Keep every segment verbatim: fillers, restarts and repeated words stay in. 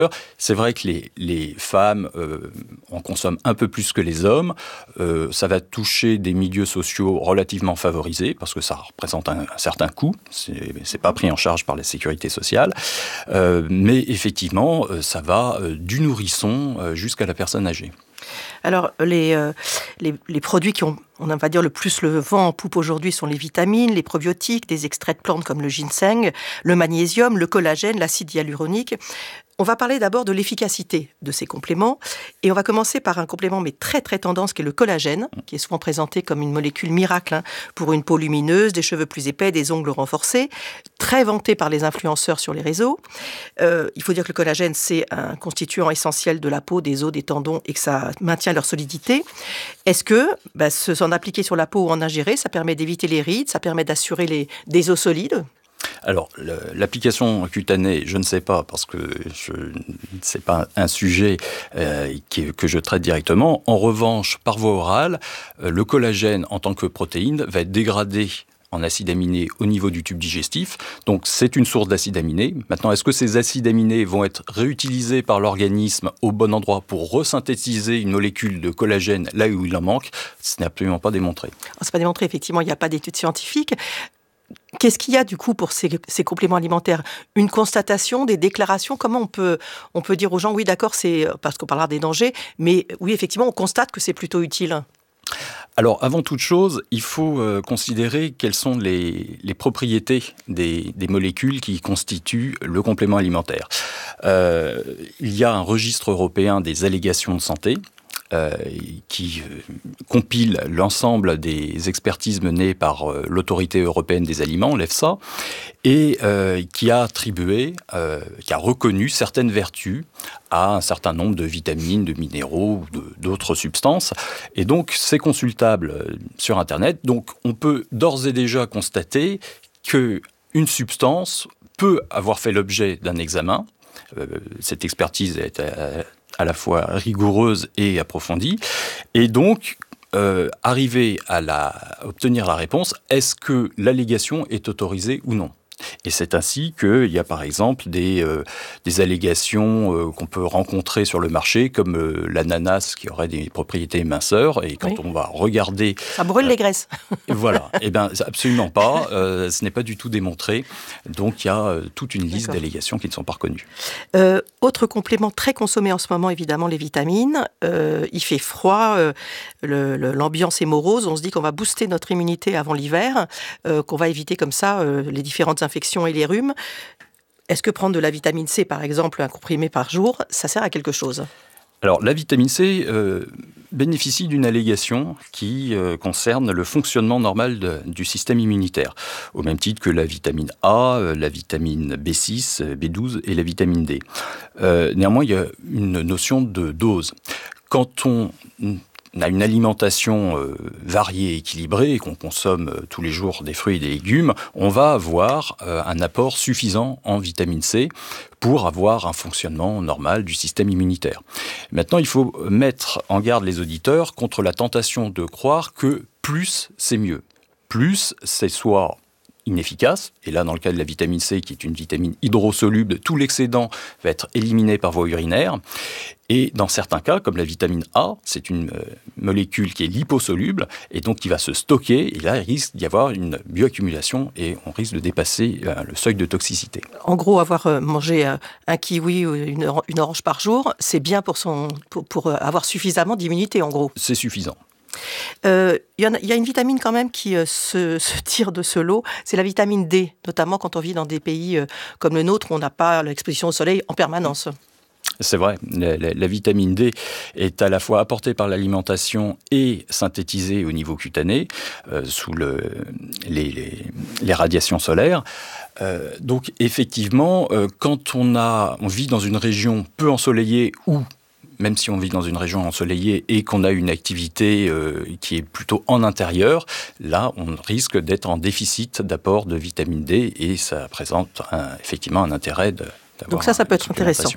C'est vrai que les, les femmes euh, en consomment un peu plus que les hommes. Euh, ça va toucher des milieux sociaux relativement favorisés parce que ça représente un, un certain coût. C'est, c'est pas pris en charge par la sécurité sociale. Euh, mais effectivement, ça va euh, du nourrisson euh, jusqu'à la personne âgée. Alors, les, euh, les, les produits qui ont, on va dire, le plus le vent en poupe aujourd'hui sont les vitamines, les probiotiques, des extraits de plantes comme le ginseng, le magnésium, le collagène, l'acide hyaluronique. On va parler d'abord de l'efficacité de ces compléments et on va commencer par un complément mais très très tendance qui est le collagène, qui est souvent présenté comme une molécule miracle hein, pour une peau lumineuse, des cheveux plus épais, des ongles renforcés, très vanté par les influenceurs sur les réseaux. Euh, il faut dire que le collagène c'est un constituant essentiel de la peau, des os, des tendons et que ça maintient leur solidité. Est-ce que bah, s'en appliquer sur la peau ou en ingérer, ça permet d'éviter les rides, ça permet d'assurer les, des os solides ? Alors, le, l'application cutanée, je ne sais pas, parce que je, c'est pas un sujet euh, qui, que je traite directement. En revanche, par voie orale, euh, le collagène, en tant que protéine, va être dégradé en acides aminés au niveau du tube digestif. Donc, c'est une source d'acides aminés. Maintenant, est-ce que ces acides aminés vont être réutilisés par l'organisme au bon endroit pour resynthétiser une molécule de collagène là où il en manque ? Ce n'est absolument pas démontré. Ce n'est pas démontré, effectivement, il n'y a pas d'études scientifiques. Qu'est-ce qu'il y a du coup pour ces, ces compléments alimentaires ? Une constatation, des déclarations ? Comment on peut, on peut dire aux gens, oui d'accord, c'est parce qu'on parlera des dangers, mais oui effectivement on constate que c'est plutôt utile ? Alors, avant toute chose, il faut euh, considérer quelles sont les, les propriétés des, des molécules qui constituent le complément alimentaire. Euh, il y a un registre européen des allégations de santé, Euh, qui euh, compile l'ensemble des expertises menées par euh, l'autorité européenne des aliments, l'EFSA, et euh, qui a attribué, euh, qui a reconnu certaines vertus à un certain nombre de vitamines, de minéraux ou de, d'autres substances. Et donc, c'est consultable sur Internet. Donc, on peut d'ores et déjà constater qu'une substance peut avoir fait l'objet d'un examen. Euh, cette expertise est à, à la fois rigoureuse et approfondie, et donc euh, arriver à, la, à obtenir la réponse, est-ce que l'allégation est autorisée ou non ? Et c'est ainsi qu'il y a par exemple des, euh, des allégations euh, qu'on peut rencontrer sur le marché, comme euh, l'ananas qui aurait des propriétés minceurs, et quand oui. on va regarder... Ça brûle euh, les graisses. Voilà, eh bien absolument pas, euh, ce n'est pas du tout démontré, donc il y a euh, toute une liste D'accord. d'allégations qui ne sont pas reconnues. Euh, autre complément très consommé en ce moment, évidemment, les vitamines. Euh, il fait froid, euh, le, le, l'ambiance est morose, on se dit qu'on va booster notre immunité avant l'hiver, euh, qu'on va éviter comme ça euh, les différentes infections et les rhumes. Est-ce que prendre de la vitamine C, par exemple, un comprimé par jour, ça sert à quelque chose ? Alors, la vitamine C euh, bénéficie d'une allégation qui euh, concerne le fonctionnement normal de, du système immunitaire, au même titre que la vitamine A, euh, la vitamine B six, B douze et la vitamine D. Euh, néanmoins, il y a une notion de dose. Quand on On a une alimentation euh, variée et équilibrée et qu'on consomme euh, tous les jours des fruits et des légumes, on va avoir euh, un apport suffisant en vitamine C pour avoir un fonctionnement normal du système immunitaire. Maintenant, il faut mettre en garde les auditeurs contre la tentation de croire que plus, c'est mieux. Plus, c'est soit inefficace, et là, dans le cas de la vitamine C, qui est une vitamine hydrosoluble, tout l'excédent va être éliminé par voie urinaire. Et dans certains cas, comme la vitamine A, c'est une euh, molécule qui est liposoluble, et donc qui va se stocker, et là, il risque d'y avoir une bioaccumulation, et on risque de dépasser euh, le seuil de toxicité. En gros, avoir euh, mangé euh, un kiwi ou une, une orange par jour, c'est bien pour, son, pour, pour euh, avoir suffisamment d'immunité, en gros. C'est suffisant. Il euh, y, y a une vitamine quand même qui euh, se, se tire de ce lot, c'est la vitamine D, notamment quand on vit dans des pays euh, comme le nôtre où on n'a pas l'exposition au soleil en permanence. C'est vrai, la, la, la vitamine D est à la fois apportée par l'alimentation et synthétisée au niveau cutané, euh, sous le, les, les, les radiations solaires. Euh, donc effectivement, euh, quand on, a, on vit dans une région peu ensoleillée ou même si on vit dans une région ensoleillée et qu'on a une activité euh, qui est plutôt en intérieur, là, on risque d'être en déficit d'apport de vitamine D et ça présente un, effectivement un intérêt de Donc ça, ça peut être intéressant.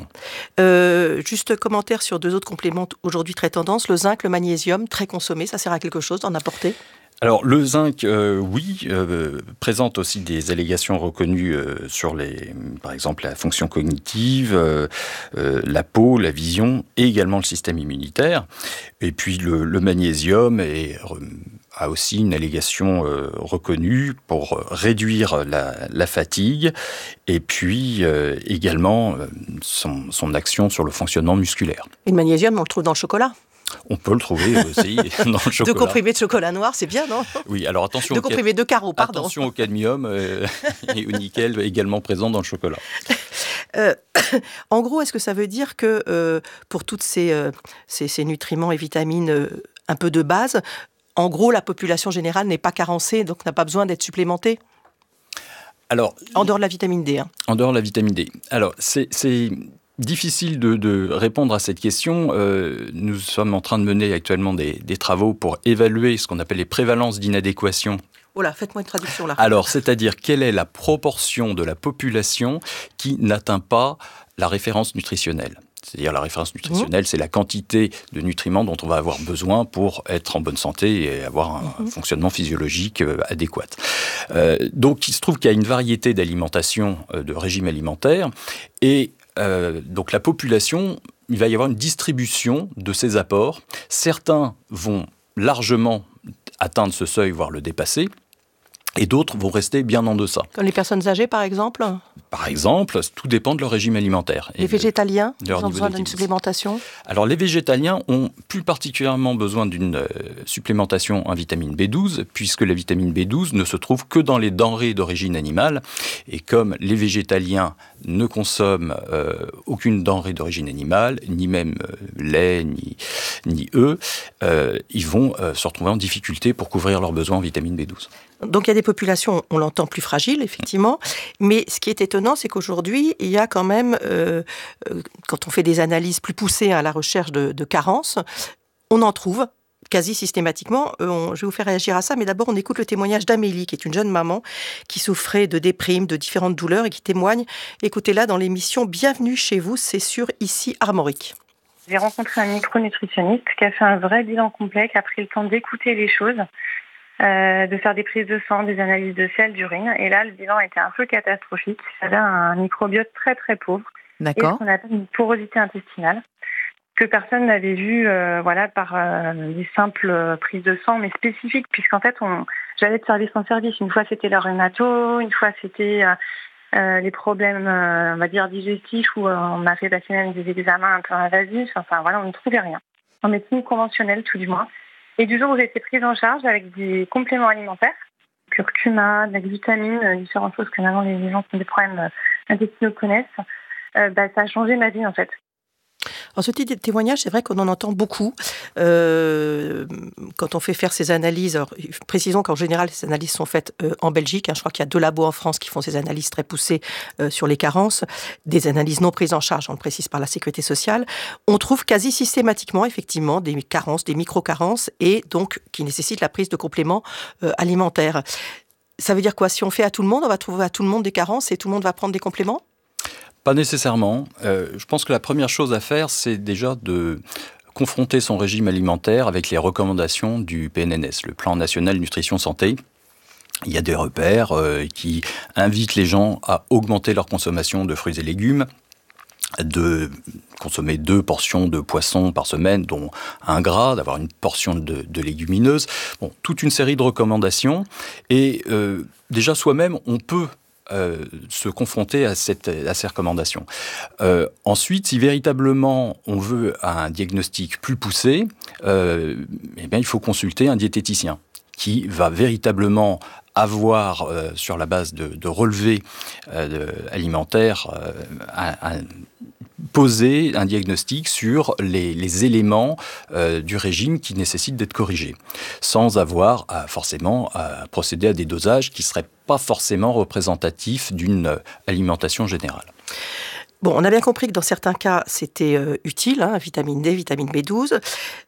Euh, juste commentaire sur deux autres compléments aujourd'hui très tendance, le zinc, le magnésium, très consommé, ça sert à quelque chose d'en apporter ? Alors le zinc, euh, oui, euh, présente aussi des allégations reconnues euh, sur les, par exemple la fonction cognitive, euh, euh, la peau, la vision et également le système immunitaire. Et puis le, le magnésium est, a aussi une allégation euh, reconnue pour réduire la, la fatigue et puis euh, également euh, son, son action sur le fonctionnement musculaire. Et le magnésium, on le trouve dans le chocolat ? On peut le trouver aussi dans le chocolat. Deux comprimés de chocolat noir, c'est bien, non ? Oui, alors attention. Deux comprimés de carreaux, pardon. Attention au cadmium euh, et au nickel également présent dans le chocolat. Euh, en gros, est-ce que ça veut dire que euh, pour tous ces, euh, ces, ces nutriments et vitamines euh, un peu de base, en gros, la population générale n'est pas carencée, donc n'a pas besoin d'être supplémentée ? Alors, en dehors de la vitamine D. Hein. En dehors de la vitamine D. Alors, c'est... c'est... difficile de, de répondre à cette question. Euh, nous sommes en train de mener actuellement des, des travaux pour évaluer ce qu'on appelle les prévalences d'inadéquation. Voilà, faites-moi une traduction là. Alors, c'est-à-dire quelle est la proportion de la population qui n'atteint pas la référence nutritionnelle. C'est-à-dire la référence nutritionnelle, mmh. c'est la quantité de nutriments dont on va avoir besoin pour être en bonne santé et avoir un mmh. fonctionnement physiologique euh, adéquat. Euh, donc, il se trouve qu'il y a une variété d'alimentations, euh, de régimes alimentaires, et Euh, donc la population, il va y avoir une distribution de ces apports. Certains vont largement atteindre ce seuil, voire le dépasser, et d'autres vont rester bien en deçà. Comme les personnes âgées, par exemple ? Par exemple, tout dépend de leur régime alimentaire. Les végétaliens, de, de ils ont besoin d'une supplémentation ? Alors, les végétaliens ont plus particulièrement besoin d'une euh, supplémentation en vitamine B douze, puisque la vitamine B douze ne se trouve que dans les denrées d'origine animale. Et comme les végétaliens ne consomment euh, aucune denrée d'origine animale, ni même euh, lait, ni, ni œufs, euh, ils vont euh, se retrouver en difficulté pour couvrir leurs besoins en vitamine B douze. Donc il y a des populations, on l'entend, plus fragiles, effectivement, mais ce qui est étonnant, c'est qu'aujourd'hui, il y a quand même, euh, euh, quand on fait des analyses plus poussées à la recherche de, de carences, on en trouve quasi systématiquement. Euh, on, je vais vous faire réagir à ça, mais d'abord on écoute le témoignage d'Amélie, qui est une jeune maman qui souffrait de déprime, de différentes douleurs et qui témoigne. Écoutez-la dans l'émission Bienvenue chez vous, c'est sur Ici Armorique. J'ai rencontré un micronutritionniste qui a fait un vrai bilan complet, qui a pris le temps d'écouter les choses, Euh, de faire des prises de sang, des analyses de sel, d'urine. Et là, le bilan était un peu catastrophique. J'avais un microbiote très très pauvre. D'accord. Et ce qu'on appelle une porosité intestinale, que personne n'avait vu euh, voilà, par euh, des simples prises de sang, mais spécifiques, puisqu'en fait, on, j'allais de service en service. Une fois, c'était le rhumato, une fois, c'était euh, euh, les problèmes, euh, on va dire, digestifs, où euh, on m'a fait passer même des examens un peu invasifs. Enfin, voilà, on ne trouvait rien. En médecine conventionnelle, tout du moins. Et du jour où j'ai été prise en charge avec des compléments alimentaires, curcuma, de la glutamine, différentes choses que maintenant les gens qui ont des problèmes intestinaux connaissent, euh, bah, ça a changé ma vie en fait. Alors, ce type de témoignage, c'est vrai qu'on en entend beaucoup euh, quand on fait faire ces analyses. Alors, précisons qu'en général, ces analyses sont faites euh, en Belgique. Hein, je crois qu'il y a deux labos en France qui font ces analyses très poussées euh, sur les carences, des analyses non prises en charge, on le précise, par la Sécurité sociale. On trouve quasi systématiquement, effectivement, des carences, des micro-carences, et donc qui nécessitent la prise de compléments euh, alimentaires. Ça veut dire quoi ? Si on fait à tout le monde, on va trouver à tout le monde des carences et tout le monde va prendre des compléments ? Pas nécessairement. Euh, je pense que la première chose à faire, c'est déjà de confronter son régime alimentaire avec les recommandations du P N N S, le Plan National Nutrition Santé. Il y a des repères euh, qui invitent les gens à augmenter leur consommation de fruits et légumes, de consommer deux portions de poisson par semaine, dont un gras, d'avoir une portion de, de légumineuses. Bon, toute une série de recommandations. Et euh, déjà, soi-même, on peut Euh, se confronter à, cette, à ces recommandations. Euh, ensuite, si véritablement on veut un diagnostic plus poussé, euh, eh bien, il faut consulter un diététicien qui va véritablement avoir, euh, sur la base de, de relevés euh, de, alimentaires, euh, un, un, poser un diagnostic sur les, les éléments euh, du régime qui nécessitent d'être corrigés, sans avoir à, forcément à procéder à des dosages qui ne seraient pas forcément représentatifs d'une alimentation générale. Bon, on a bien compris que dans certains cas, c'était euh, utile, hein, vitamine D, vitamine B douze.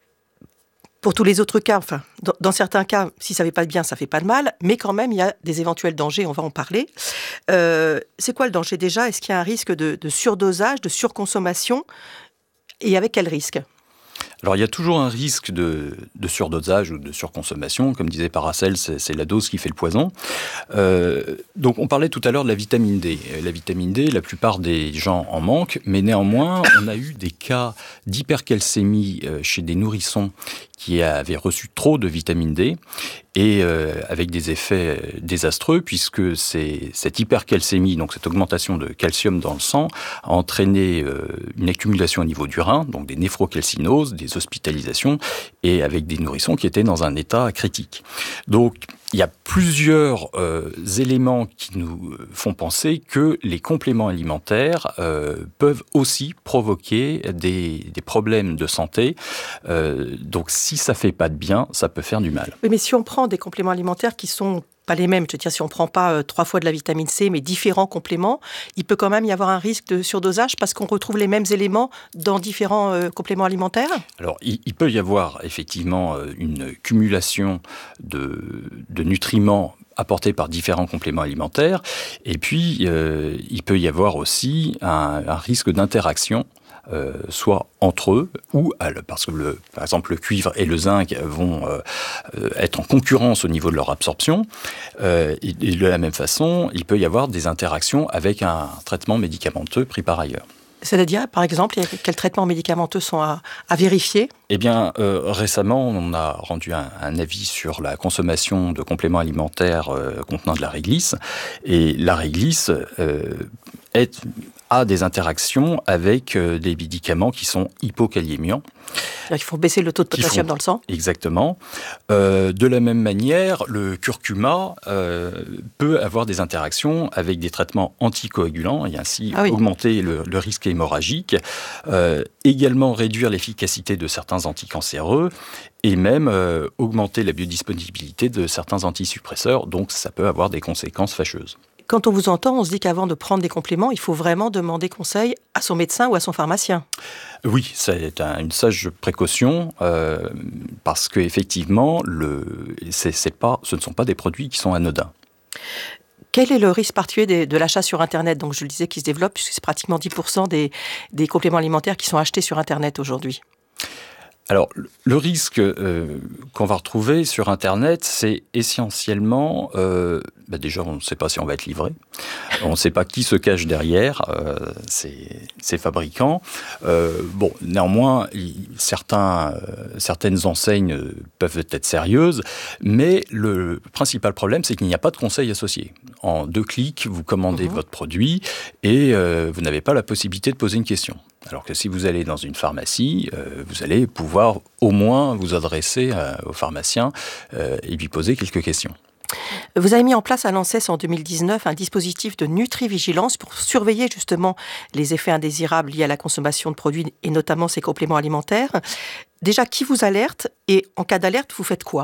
Pour tous les autres cas, enfin, dans, dans certains cas, si ça ne fait pas de bien, ça ne fait pas de mal, mais quand même, il y a des éventuels dangers, on va en parler. Euh, c'est quoi le danger déjà ? Est-ce qu'il y a un risque de, de surdosage, de surconsommation ? Et avec quel risque ? Alors, il y a toujours un risque de, de surdosage ou de surconsommation. Comme disait Paracel, c'est, c'est la dose qui fait le poison. Euh, donc, on parlait tout à l'heure de la vitamine D. La vitamine D, la plupart des gens en manquent, mais néanmoins, on a eu des cas d'hypercalcémie chez des nourrissons qui avaient reçu trop de vitamine D, et euh, avec des effets désastreux, puisque c'est, cette hypercalcémie, donc cette augmentation de calcium dans le sang, a entraîné euh, une accumulation au niveau du rein, donc des néphrocalcinoses, des hospitalisations, et avec des nourrissons qui étaient dans un état critique. Donc, il y a plusieurs euh, éléments qui nous font penser que les compléments alimentaires euh, peuvent aussi provoquer des, des problèmes de santé. Euh, donc, si ça ne fait pas de bien, ça peut faire du mal. Oui, mais si on prend des compléments alimentaires qui sont pas les mêmes, je veux dire, si on ne prend pas euh, trois fois de la vitamine C, mais différents compléments, il peut quand même y avoir un risque de surdosage parce qu'on retrouve les mêmes éléments dans différents euh, compléments alimentaires ? Alors, il, il peut y avoir effectivement une cumulation de, de nutriments apportés par différents compléments alimentaires. Et puis, euh, il peut y avoir aussi un, un risque d'interaction, Euh, soit entre eux, ou parce que, le, par exemple, le cuivre et le zinc vont euh, être en concurrence au niveau de leur absorption. Euh, et, et de la même façon, il peut y avoir des interactions avec un traitement médicamenteux pris par ailleurs. C'est-à-dire, par exemple, quels traitements médicamenteux sont à, à vérifier ? Eh bien, euh, récemment, on a rendu un, un avis sur la consommation de compléments alimentaires euh, contenant de la réglisse. Et la réglisse euh, est, a des interactions avec euh, des médicaments qui sont hypokaliémiants. Il faut baisser le taux de potassium font, dans le sang. Exactement. Euh, de la même manière, le curcuma euh, peut avoir des interactions avec des traitements anticoagulants et ainsi ah oui. augmenter le, le risque hémorragique, euh, également réduire l'efficacité de certains anticancéreux et même euh, augmenter la biodisponibilité de certains antisuppresseurs. Donc, ça peut avoir des conséquences fâcheuses. Quand on vous entend, on se dit qu'avant de prendre des compléments, il faut vraiment demander conseil à son médecin ou à son pharmacien. Oui, c'est un, une sage précaution euh, parce qu'effectivement, le, c'est, c'est pas, ce ne sont pas des produits qui sont anodins. Quel est le risque particulier de, de l'achat sur Internet ? Donc, je le disais, qui se développe, puisque c'est pratiquement dix pour cent des, des compléments alimentaires qui sont achetés sur Internet aujourd'hui. Alors, le risque euh, qu'on va retrouver sur Internet, c'est essentiellement... Euh, bah déjà, on ne sait pas si on va être livré. On ne sait pas qui se cache derrière euh, ces, ces fabricants. Euh, bon, néanmoins, il, certains, euh, certaines enseignes peuvent être sérieuses, mais le principal problème, c'est qu'il n'y a pas de conseil associé. En deux clics, vous commandez mmh. votre produit et euh, vous n'avez pas la possibilité de poser une question. Alors que si vous allez dans une pharmacie, euh, vous allez pouvoir au moins vous adresser euh, au pharmacien euh, et lui poser quelques questions. Vous avez mis en place à l'ANSES en deux mille dix-neuf un dispositif de nutri-vigilance pour surveiller justement les effets indésirables liés à la consommation de produits et notamment ces compléments alimentaires. Déjà, qui vous alerte et en cas d'alerte, vous faites quoi ?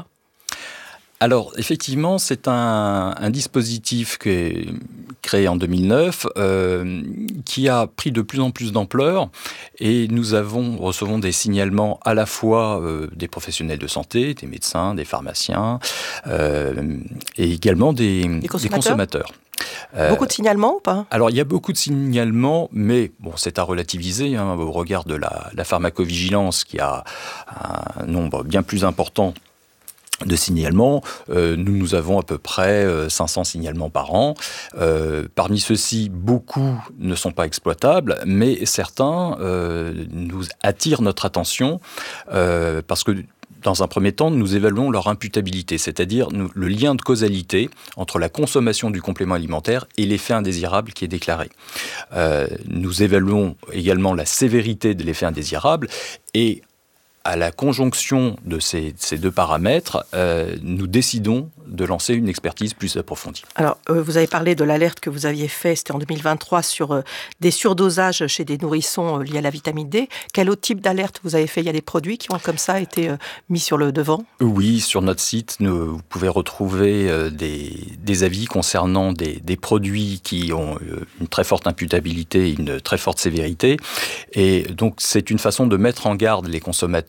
Alors, effectivement, c'est un, un dispositif qui est créé en deux mille neuf, euh, qui a pris de plus en plus d'ampleur et nous avons, recevons des signalements à la fois euh, des professionnels de santé, des médecins, des pharmaciens euh, et également des, des consommateurs. Des consommateurs. Euh, beaucoup de signalements ou pas ? Alors, il y a beaucoup de signalements, mais bon, c'est à relativiser hein, au regard de la, la pharmacovigilance qui a un nombre bien plus important de signalements. Euh, nous, nous avons à peu près euh, cinq cents signalements par an. Euh, parmi ceux-ci, beaucoup ne sont pas exploitables, mais certains euh, nous attirent notre attention euh, parce que dans un premier temps, nous évaluons leur imputabilité, c'est-à-dire nous, le lien de causalité entre la consommation du complément alimentaire et l'effet indésirable qui est déclaré. Euh, nous évaluons également la sévérité de l'effet indésirable et à la conjonction de ces, ces deux paramètres, euh, nous décidons de lancer une expertise plus approfondie. Alors, euh, vous avez parlé de l'alerte que vous aviez faite, c'était en deux mille vingt-trois, sur euh, des surdosages chez des nourrissons euh, liés à la vitamine D. Quel autre type d'alerte vous avez fait ? Il y a des produits qui ont comme ça été euh, mis sur le devant ? Oui, sur notre site, nous, vous pouvez retrouver euh, des, des avis concernant des, des produits qui ont euh, une très forte imputabilité et une très forte sévérité. Et donc, c'est une façon de mettre en garde les consommateurs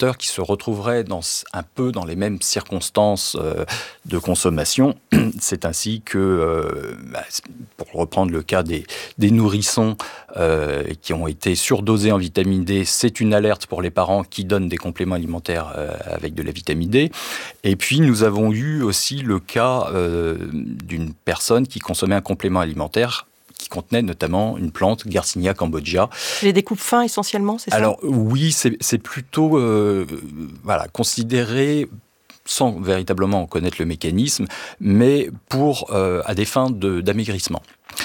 consommateurs qui se retrouveraient dans, un peu dans les mêmes circonstances euh, de consommation. C'est ainsi que, euh, bah, pour reprendre le cas des, des nourrissons euh, qui ont été surdosés en vitamine D, c'est une alerte pour les parents qui donnent des compléments alimentaires euh, avec de la vitamine D. Et puis, nous avons eu aussi le cas euh, d'une personne qui consommait un complément alimentaire qui contenait notamment une plante, Garcinia cambogia. Les découpes fins essentiellement, c'est ça ? Alors oui, c'est, c'est plutôt euh, voilà, considéré, sans véritablement en connaître le mécanisme, mais pour, euh, à des fins de, d'amaigrissement.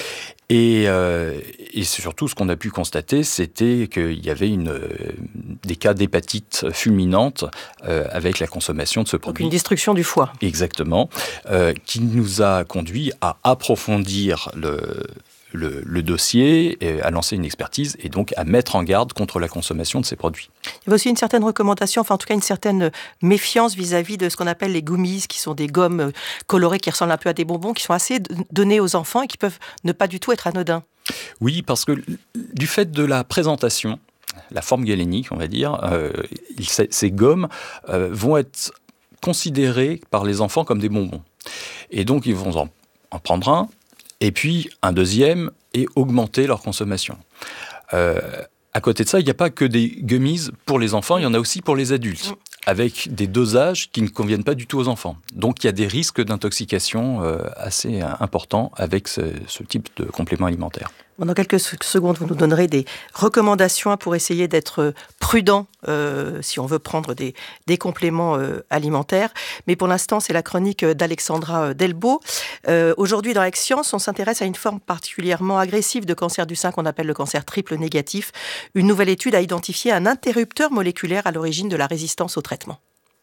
Et, euh, et surtout, ce qu'on a pu constater, c'était qu'il y avait une, euh, des cas d'hépatite fulminante euh, avec la consommation de ce produit. Donc une destruction du foie. Exactement, euh, qui nous a conduit à approfondir le... Le, le dossier, à lancer une expertise et donc à mettre en garde contre la consommation de ces produits. Il y a aussi une certaine recommandation, enfin en tout cas une certaine méfiance vis-à-vis de ce qu'on appelle les gummies, qui sont des gommes colorées qui ressemblent un peu à des bonbons, qui sont assez données aux enfants et qui peuvent ne pas du tout être anodins. Oui, parce que du fait de la présentation, la forme galénique, on va dire, euh, ces gommes euh, vont être considérées par les enfants comme des bonbons. Et donc ils vont en, en prendre un, et puis un deuxième, et augmenter leur consommation. Euh, à côté de ça, il n'y a pas que des gummies pour les enfants, il y en a aussi pour les adultes, avec des dosages qui ne conviennent pas du tout aux enfants. Donc il y a des risques d'intoxication euh, assez importants avec ce, ce type de complément alimentaire. Dans quelques secondes, vous nous donnerez des recommandations pour essayer d'être prudent euh, si on veut prendre des, des compléments euh, alimentaires. Mais pour l'instant, c'est la chronique d'Alexandra Delbo. Euh, aujourd'hui, dans Aix-Science, on s'intéresse à une forme particulièrement agressive de cancer du sein qu'on appelle le cancer triple négatif. Une nouvelle étude a identifié un interrupteur moléculaire à l'origine de la résistance au traitement.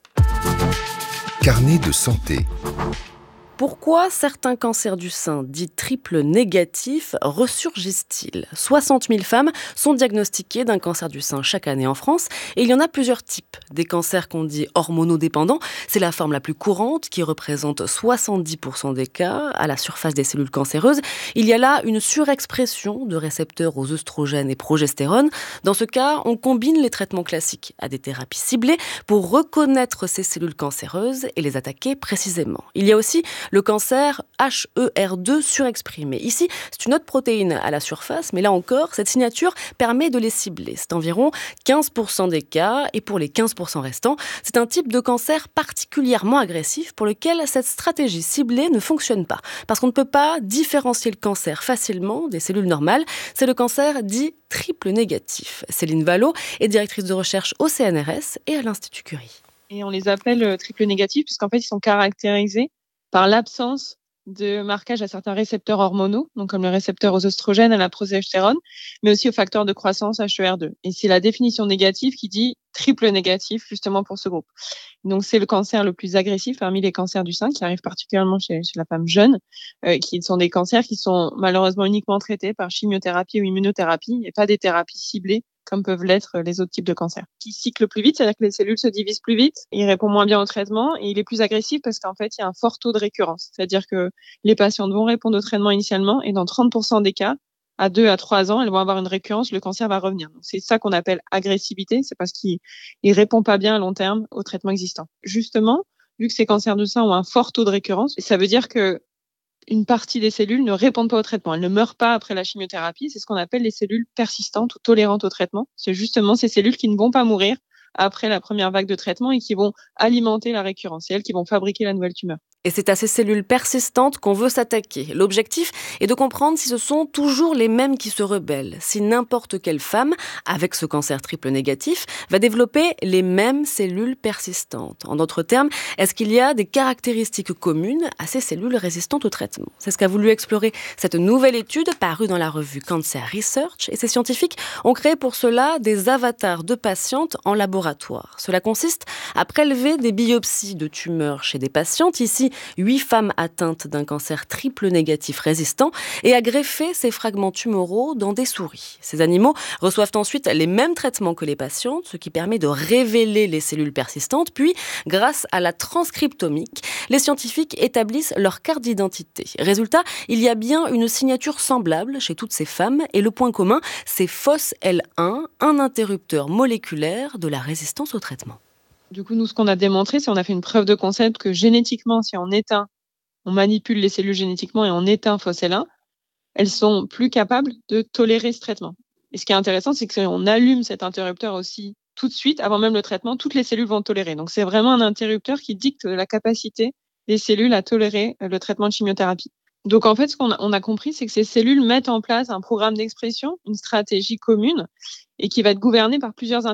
Carnet de santé. Pourquoi certains cancers du sein, dits triple négatifs, ressurgissent-ils ? soixante mille femmes sont diagnostiquées d'un cancer du sein chaque année en France et il y en a plusieurs types. Des cancers qu'on dit hormonodépendants, c'est la forme la plus courante qui représente soixante-dix pour cent des cas à la surface des cellules cancéreuses. Il y a là une surexpression de récepteurs aux œstrogènes et progestérone. Dans ce cas, on combine les traitements classiques à des thérapies ciblées pour reconnaître ces cellules cancéreuses et les attaquer précisément. Il y a aussi le cancer H E R deux surexprimé. Ici, c'est une autre protéine à la surface, mais là encore, cette signature permet de les cibler. C'est environ quinze pour cent des cas, et pour les quinze pour cent restants, c'est un type de cancer particulièrement agressif pour lequel cette stratégie ciblée ne fonctionne pas. Parce qu'on ne peut pas différencier le cancer facilement des cellules normales. C'est le cancer dit triple négatif. Céline Vallot est directrice de recherche au C N R S et à l'Institut Curie. Et on les appelle triple négatifs puisqu'en fait, ils sont caractérisés par l'absence de marquage à certains récepteurs hormonaux, donc comme le récepteur aux oestrogènes, à la progestérone, mais aussi aux facteurs de croissance H E R deux. Et c'est la définition négative qui dit triple négatif, justement pour ce groupe. Donc c'est le cancer le plus agressif parmi les cancers du sein, qui arrive particulièrement chez, chez la femme jeune, euh, qui sont des cancers qui sont malheureusement uniquement traités par chimiothérapie ou immunothérapie, et pas des thérapies ciblées comme peuvent l'être les autres types de cancers. Qui cycle plus vite, c'est-à-dire que les cellules se divisent plus vite, il répond moins bien au traitement et il est plus agressif parce qu'en fait, il y a un fort taux de récurrence. C'est-à-dire que les patientes vont répondre au traitement initialement et dans trente pour cent des cas, à deux à trois ans, elles vont avoir une récurrence, le cancer va revenir. Donc, c'est ça qu'on appelle agressivité, c'est parce qu'il ne répond pas bien à long terme au traitement existant. Justement, vu que ces cancers du sein ont un fort taux de récurrence, ça veut dire que une partie des cellules ne répondent pas au traitement. Elles ne meurent pas après la chimiothérapie. C'est ce qu'on appelle les cellules persistantes ou tolérantes au traitement. C'est justement ces cellules qui ne vont pas mourir après la première vague de traitement et qui vont alimenter la récurrence. C'est elles qui vont fabriquer la nouvelle tumeur. Et c'est à ces cellules persistantes qu'on veut s'attaquer. L'objectif est de comprendre si ce sont toujours les mêmes qui se rebellent, si n'importe quelle femme, avec ce cancer triple négatif, va développer les mêmes cellules persistantes. En d'autres termes, est-ce qu'il y a des caractéristiques communes à ces cellules résistantes au traitement ? C'est ce qu'a voulu explorer cette nouvelle étude parue dans la revue Cancer Research. Et ces scientifiques ont créé pour cela des avatars de patientes en laboratoire. Cela consiste à prélever des biopsies de tumeurs chez des patientes, ici huit femmes atteintes d'un cancer triple négatif résistant, et à greffer ces fragments tumoraux dans des souris. Ces animaux reçoivent ensuite les mêmes traitements que les patientes, ce qui permet de révéler les cellules persistantes. Puis, grâce à la transcriptomique, les scientifiques établissent leur carte d'identité. Résultat, il y a bien une signature semblable chez toutes ces femmes, et le point commun, c'est F O S L un, un interrupteur moléculaire de la résistance au traitement. Du coup, nous, ce qu'on a démontré, c'est qu'on a fait une preuve de concept que génétiquement, si on éteint, on manipule les cellules génétiquement et on éteint F O S L un, elles sont plus capables de tolérer ce traitement. Et ce qui est intéressant, c'est que si on allume cet interrupteur aussi tout de suite, avant même le traitement, toutes les cellules vont tolérer. Donc, c'est vraiment un interrupteur qui dicte la capacité des cellules à tolérer le traitement de chimiothérapie. Donc, en fait, ce qu'on a, on a compris, c'est que ces cellules mettent en place un programme d'expression, une stratégie commune, et qui va être gouvernée par plusieurs